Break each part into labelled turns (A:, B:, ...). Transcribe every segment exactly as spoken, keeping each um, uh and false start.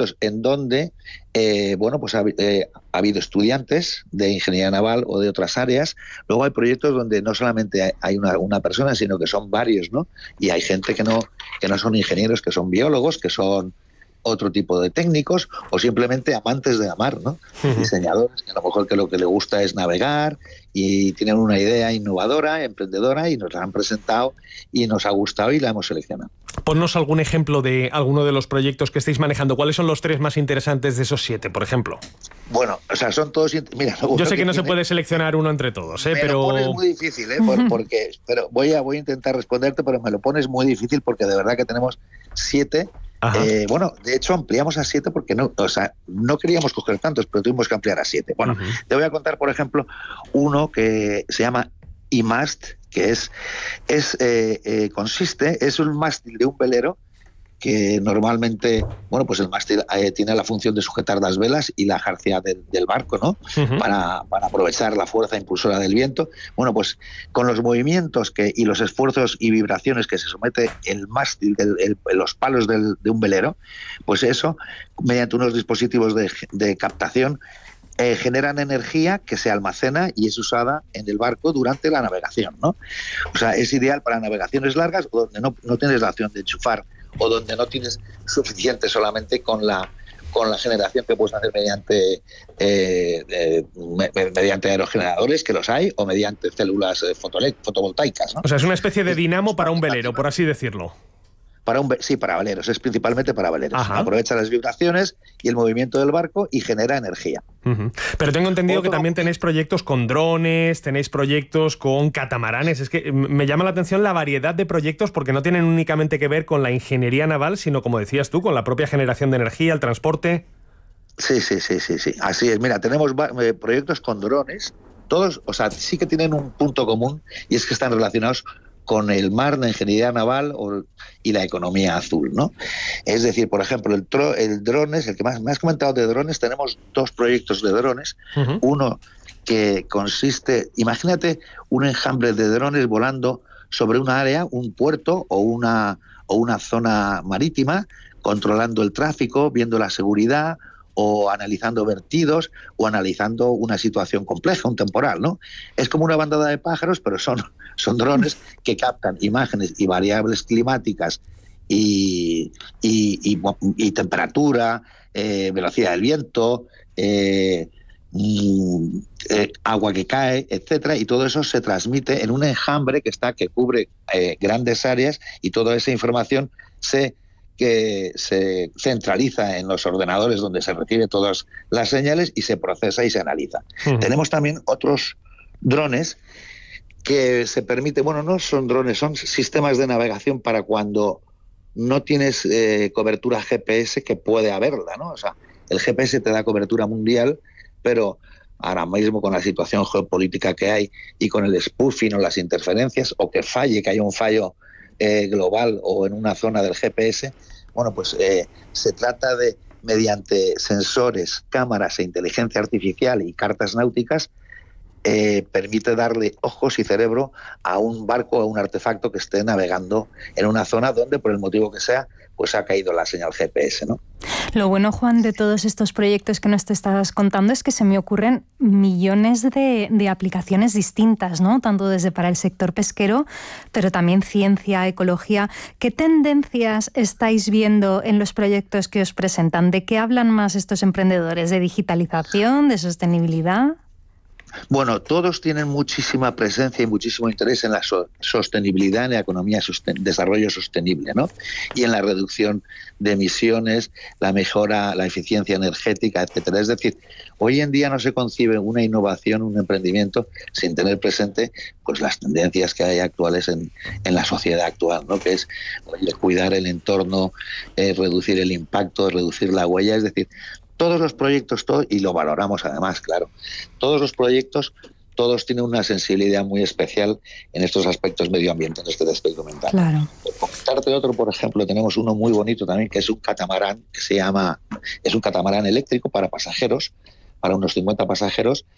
A: proyectos en donde, eh, bueno, pues ha, eh, ha habido estudiantes de ingeniería naval o de otras áreas. Luego hay proyectos donde no solamente hay una, una persona, sino que son varios, ¿no? Y hay gente que no, que no son ingenieros, que son biólogos, que son otro tipo de técnicos o simplemente amantes de la mar, ¿no? Uh-huh. Diseñadores que a lo mejor que lo que les gusta es navegar y tienen una idea innovadora, emprendedora y nos la han presentado y nos ha gustado y la hemos seleccionado.
B: Ponnos algún ejemplo de alguno de los proyectos que estéis manejando. ¿Cuáles son los tres más interesantes de esos siete, por ejemplo?
A: Bueno, o sea, son todos... Mira,
B: yo sé que, que no
A: tiene,
B: se puede seleccionar uno entre todos, ¿eh?
A: Me
B: pero...
A: lo pones muy difícil, ¿eh? Por, porque, pero voy a, voy a intentar responderte, pero me lo pones muy difícil porque de verdad que tenemos siete... Eh, bueno, de hecho ampliamos a siete porque no, o sea, no queríamos coger tantos, pero tuvimos que ampliar a siete. Bueno, uh-huh. Te voy a contar, por ejemplo, uno que se llama I-Mast, que es, es eh, eh, consiste, es un mástil de un velero que normalmente, bueno, pues el mástil eh, tiene la función de sujetar las velas y la jarcia del, del barco, ¿no? Uh-huh. Para, para aprovechar la fuerza impulsora del viento. Bueno, pues con los movimientos que y los esfuerzos y vibraciones que se somete el mástil, el, el, los palos del, de un velero, pues eso, mediante unos dispositivos de, de captación, Eh, generan energía que se almacena y es usada en el barco durante la navegación, ¿no? O sea, es ideal para navegaciones largas o donde no, no tienes la opción de enchufar o donde no tienes suficiente solamente con la con la generación que puedes hacer mediante eh, eh, me, mediante aerogeneradores, que los hay, o mediante células eh, fotovoltaicas, ¿no?
B: O sea, es una especie de dinamo para un velero, por así decirlo.
A: Para un, sí, para veleros, es principalmente para veleros. Ajá. Aprovecha las vibraciones y el movimiento del barco y genera energía.
B: Uh-huh. Pero tengo entendido Otro... que también tenéis proyectos con drones, tenéis proyectos con catamaranes. Es que me llama la atención la variedad de proyectos porque no tienen únicamente que ver con la ingeniería naval, sino, como decías tú, con la propia generación de energía, el transporte.
A: Sí, sí, sí, sí, sí. Así es. Mira, tenemos eh, proyectos con drones, todos, o sea, sí que tienen un punto común y es que están relacionados con el mar, la ingeniería naval o, y la economía azul, ¿no? Es decir, por ejemplo, el, tro, el drones, el que más me has comentado de drones, tenemos dos proyectos de drones. Uh-huh. Uno que consiste, imagínate un enjambre de drones volando sobre una área, un puerto o una, o una zona marítima, controlando el tráfico, viendo la seguridad o analizando vertidos o analizando una situación compleja, un temporal, ¿no? Es como una bandada de pájaros, pero son, son drones que captan imágenes y variables climáticas y, y, y, y temperatura, eh, velocidad del viento, eh, mm, eh, agua que cae, etcétera, y todo eso se transmite en un enjambre que está que cubre eh, grandes áreas y toda esa información se que se centraliza en los ordenadores donde se reciben todas las señales y se procesa y se analiza. Uh-huh. Tenemos también otros drones que se permite, bueno, no son drones, son sistemas de navegación para cuando no tienes eh, cobertura G P S, que puede haberla, ¿no? O sea, el G P S te da cobertura mundial, pero ahora mismo con la situación geopolítica que hay y con el spoofing o las interferencias, o que falle, que haya un fallo Eh, global o en una zona del G P S, bueno, pues eh, se trata de, mediante sensores, cámaras e inteligencia artificial y cartas náuticas, eh, permite darle ojos y cerebro a un barco o a un artefacto que esté navegando en una zona donde, por el motivo que sea, pues ha caído la señal G P S, ¿no?
C: Lo bueno, Juan, de todos estos proyectos que nos te estás contando es que se me ocurren millones de, de aplicaciones distintas, ¿no? Tanto desde para el sector pesquero, pero también ciencia, ecología. ¿Qué tendencias estáis viendo en los proyectos que os presentan? ¿De qué hablan más estos emprendedores? ¿De digitalización? ¿De sostenibilidad?
A: Bueno, todos tienen muchísima presencia y muchísimo interés en la so- sostenibilidad, en la economía, sosten- desarrollo sostenible, ¿no? Y en la reducción de emisiones, la mejora, la eficiencia energética, etcétera. Es decir, hoy en día no se concibe una innovación, un emprendimiento, sin tener presente pues las tendencias que hay actuales en, en la sociedad actual, ¿no? Que es oye, cuidar el entorno, eh, reducir el impacto, reducir la huella, es decir, todos los proyectos, todo, y lo valoramos además, claro, todos los proyectos, todos tienen una sensibilidad muy especial en estos aspectos medioambientales en este aspecto mental.
C: Claro.
A: Por comentarte otro, por ejemplo, tenemos uno muy bonito también, que es un catamarán, que se llama, es un catamarán eléctrico para pasajeros, para unos cincuenta pasajeros,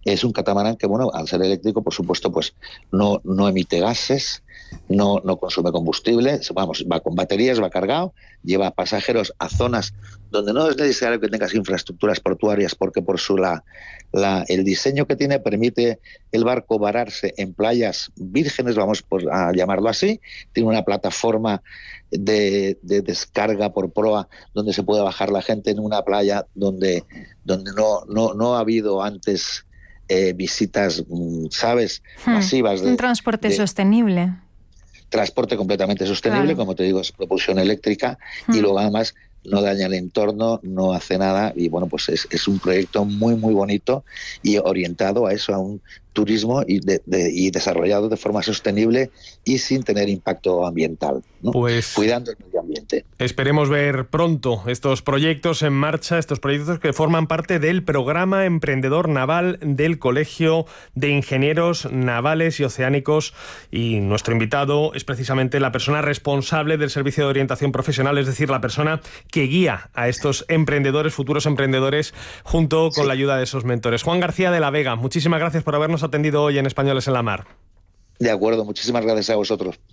A: es un catamarán que, bueno, al ser eléctrico, por supuesto, pues no, no emite gases, no, no consume combustible, vamos, va con baterías, va cargado, lleva pasajeros a zonas donde no es necesario que tengas infraestructuras portuarias, porque por su la, la el diseño que tiene permite el barco vararse en playas vírgenes, vamos por, a llamarlo así. Tiene una plataforma de, de descarga por proa donde se puede bajar la gente en una playa donde, donde no, no, no ha habido antes eh, visitas, ¿sabes?, masivas.
C: Hmm, de, un transporte de, sostenible.
A: Transporte completamente sostenible, claro. Como te digo, es propulsión eléctrica, hmm. y luego además no daña el entorno, no hace nada, y bueno, pues es, es un proyecto muy, muy bonito y orientado a eso, a un turismo y, de, de, y desarrollado de forma sostenible y sin tener impacto ambiental, ¿no?
B: Pues
A: cuidando el medio ambiente.
B: Esperemos ver pronto estos proyectos en marcha, estos proyectos que forman parte del programa Emprendedor Naval del Colegio de Ingenieros Navales y Oceánicos, y nuestro invitado es precisamente la persona responsable del Servicio de Orientación Profesional, es decir, la persona que guía a estos emprendedores, futuros emprendedores, junto con sí. la ayuda de esos mentores. Juan García de la Vega, muchísimas gracias por habernos atendido hoy en Españoles en la Mar.
A: De acuerdo, muchísimas gracias a vosotros.